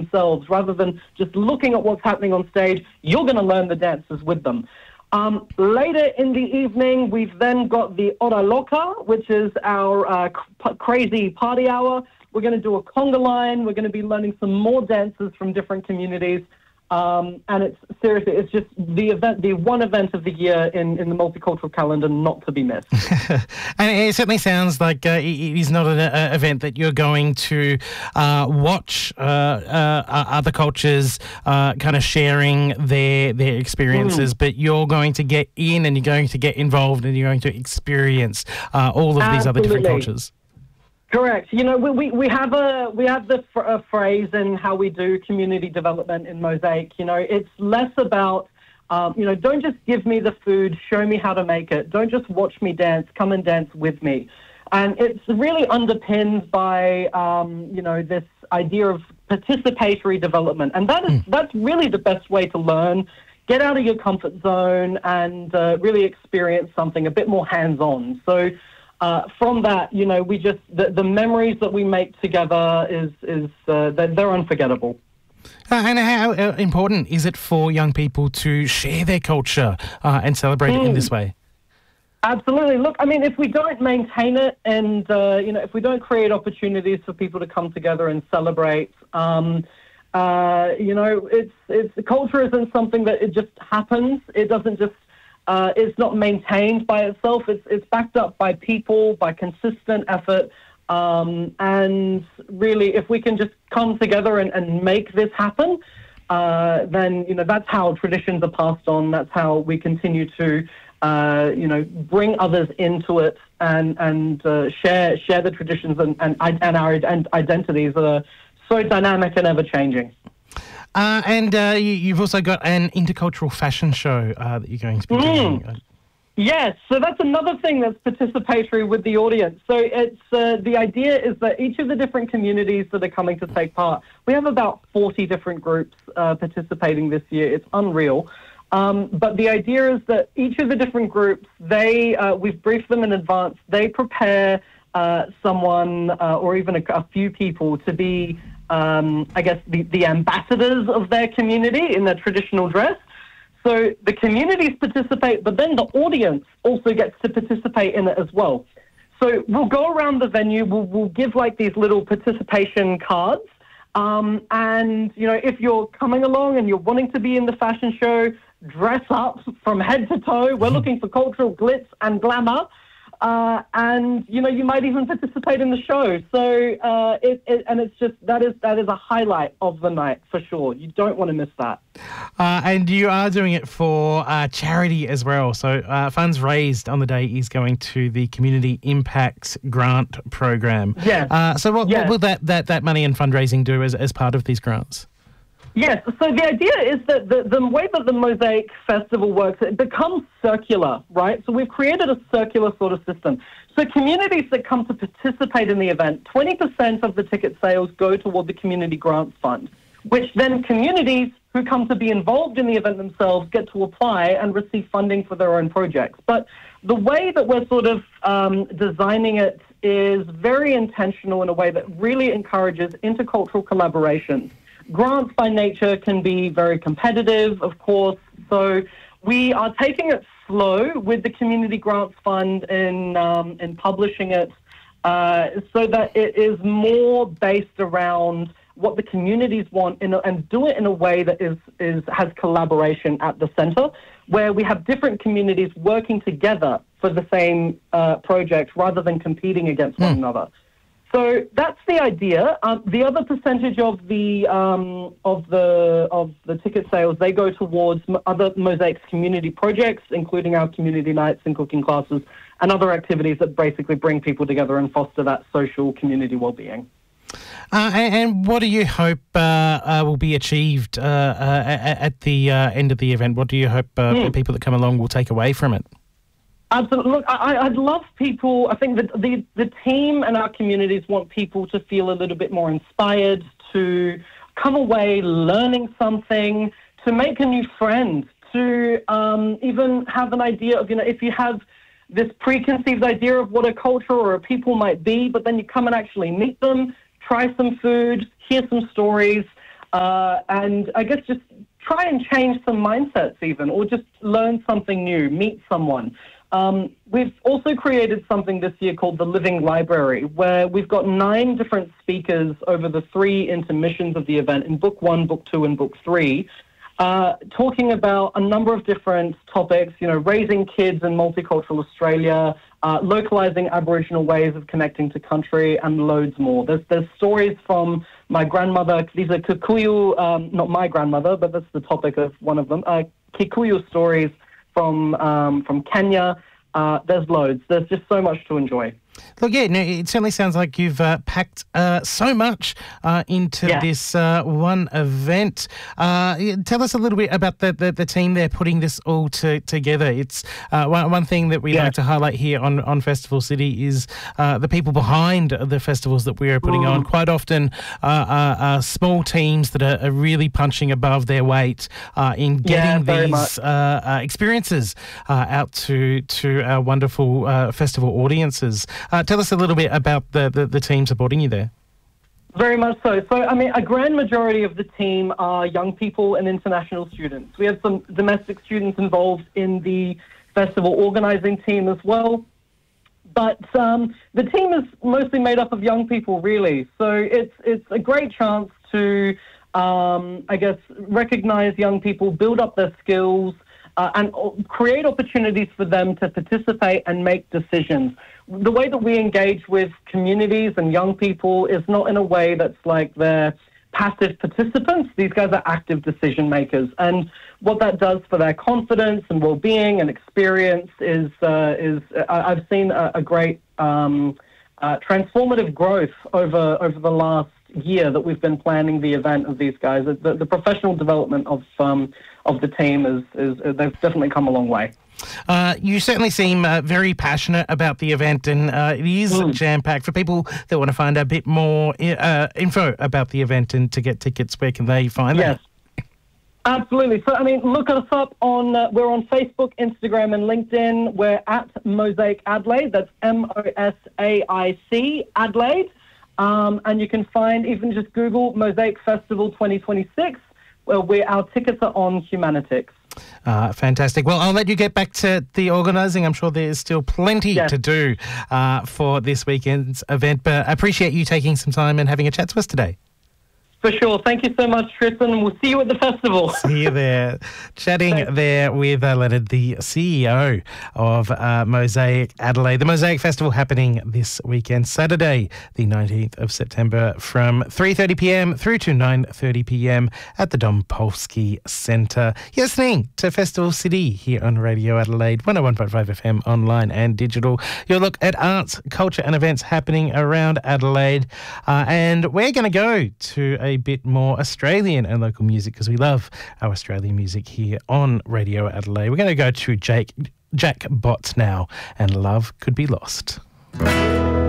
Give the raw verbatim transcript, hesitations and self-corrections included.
themselves. Rather than just looking at what's happening on stage, you're going to learn the dances with them. Um, later in the evening, we've then got the Hora Loca, which is our uh, c- crazy party hour. We're going to do a conga line. We're going to be learning some more dances from different communities. Um, and it's seriously, it's just the event, the one event of the year in, in the multicultural calendar not to be missed. And it certainly sounds like uh, it is not an uh, event that you're going to uh, watch uh, uh, other cultures uh, kind of sharing their their experiences, mm. but you're going to get in and you're going to get involved and you're going to experience uh, all of Absolutely. these other different cultures. Correct. You know, we, we, we have a we have the fr- a phrase in how we do community development in Mosaic. You know, it's less about, um, you know, don't just give me the food, show me how to make it. Don't just watch me dance, come and dance with me. And it's really underpinned by, um, you know, this idea of participatory development. And that is mm. that's really the best way to learn. Get out of your comfort zone and uh, really experience something a bit more hands-on. So, Uh, from that, you know, we just the, the memories that we make together is is uh, they're, they're unforgettable. Uh, and how uh, important is it for young people to share their culture uh, and celebrate mm. it in this way? Absolutely. Look, I mean, if we don't maintain it, and uh, you know, if we don't create opportunities for people to come together and celebrate, um, uh, you know, it's it's culture isn't something that it just happens. It doesn't just. Uh, it's not maintained by itself. It's it's backed up by people, by consistent effort. Um, and really, if we can just come together and, and make this happen, uh, then, you know, that's how traditions are passed on. That's how we continue to, uh, you know, bring others into it and, and uh, share share the traditions and, and, and our identities that are so dynamic and ever-changing. Uh, and uh, you, you've also got an intercultural fashion show uh, that you're going to be mm. doing. Yes, so that's another thing that's participatory with the audience. So it's uh, the idea is that each of the different communities that are coming to take part, we have about forty different groups uh, participating this year. It's unreal. Um, but the idea is that each of the different groups, they uh, we've briefed them in advance. They prepare uh, someone uh, or even a, a few people to be Um, I guess, the, the ambassadors of their community in their traditional dress. So the communities participate, but then the audience also gets to participate in it as well. So we'll go around the venue, we'll, we'll give like these little participation cards. Um, and, you know, if you're coming along and you're wanting to be in the fashion show, dress up from head to toe. We're looking for cultural glitz and glamour. Uh, and, you know, you might even participate in the show. So, uh, it, it, and it's just, that is that is a highlight of the night, for sure. You don't want to miss that. Uh, and you are doing it for uh, charity as well. So uh, funds raised on the day is going to the Community Impacts Grant Program. Yes. Uh, so what, yes. what will that, that, that money and fundraising do as, as part of these grants? Yes, so the idea is that the, the way that the Mosaic Festival works, it becomes circular, right? So we've created a circular sort of system. So communities that come to participate in the event, twenty percent of the ticket sales go toward the Community Grants Fund, which then communities who come to be involved in the event themselves get to apply and receive funding for their own projects. But the way that we're sort of um, designing it is very intentional in a way that really encourages intercultural collaboration. Grants by nature can be very competitive, of course, so we are taking it slow with the Community Grants Fund in, um, in publishing it uh, so that it is more based around what the communities want in a, and do it in a way that is, is has collaboration at the centre, where we have different communities working together for the same uh, project rather than competing against mm. one another. So that's the idea. Um, the other percentage of the um, of the of the ticket sales, they go towards other Mosaic's community projects, including our community nights and cooking classes and other activities that basically bring people together and foster that social community well-being. Uh, and, and what do you hope uh, uh, will be achieved uh, uh, at the uh, end of the event? What do you hope uh, mm. people that come along will take away from it? Absolutely. Look, I, I'd love people, I think that the, the team and our communities want people to feel a little bit more inspired, to come away learning something, to make a new friend, to um, even have an idea of, you know, if you have this preconceived idea of what a culture or a people might be, but then you come and actually meet them, try some food, hear some stories. uh, and I guess just try and change some mindsets even, or just learn something new, meet someone. Um, we've also created something this year called the Living Library, where we've got nine different speakers over the three intermissions of the event in book one, book two, and book three, uh, talking about a number of different topics, you know, raising kids in multicultural Australia, uh, localizing Aboriginal ways of connecting to country, and loads more. There's, there's stories from my grandmother. These are Kikuyu, um, not my grandmother, but that's the topic of one of them, uh, Kikuyu stories from um, from Kenya. Uh, there's loads. There's just so much to enjoy. Look, yeah, no, it certainly sounds like you've uh, packed uh, so much uh, into yeah. this uh, one event. Uh, tell us a little bit about the, the, the team there putting this all to, together. It's uh, one, one thing that we yeah. like to highlight here on, on Festival City is uh, the people behind the festivals that we are putting mm. on. Quite often uh, are, are small teams that are, are really punching above their weight uh, in getting yeah, these uh, uh, experiences uh, out to, to our wonderful uh, festival audiences. Uh, tell us a little bit about the, the, the team supporting you there. Very much so. So, I mean, a grand majority of the team are young people and international students. We have some domestic students involved in the festival organising team as well. But um, the team is mostly made up of young people, really. So it's it's a great chance to, um, I guess, recognise young people, build up their skills, Uh, and create opportunities for them to participate and make decisions. The way that we engage with communities and young people is not in a way that's like they're passive participants. These guys are active decision makers. And what that does for their confidence and well-being and experience is, uh, is I've seen a, a great um, uh, transformative growth over, over the last year that we've been planning the event of these guys. The, the professional development of um, of the team is, is they've definitely come a long way. Uh, you certainly seem uh, very passionate about the event, and uh, it is mm. jam-packed. For people that want to find a bit more uh, info about the event and to get tickets, where can they find yes. that? Absolutely. So, I mean, look us up on, uh, we're on Facebook, Instagram, and LinkedIn. We're at Mosaic Adelaide. That's M O S A I C, Adelaide. Um, and you can find, even just Google Mosaic Festival twenty twenty-six, where we, our tickets are on Humanitics. Uh, fantastic. Well, I'll let you get back to the organising. I'm sure there's still plenty yes. to do uh, for this weekend's event, but I appreciate you taking some time and having a chat to us today. For sure. Thank you so much, Tristan, and we'll see you at the festival. See you there. Chatting Thanks. there with uh, Leonard, the C E O of uh, Mosaic Adelaide. The Mosaic Festival happening this weekend, Saturday, the nineteenth of September, from three thirty p m through to nine thirty p m at the Dompolsky Centre. You're listening to Festival City here on Radio Adelaide, one oh one point five F M, online and digital. Your look at arts, culture and events happening around Adelaide. Uh, and we're going to go to a a bit more Australian and local music because we love our Australian music here on Radio Adelaide. We're going to go to Jake, Jack Botts now, and Love Could Be Lost.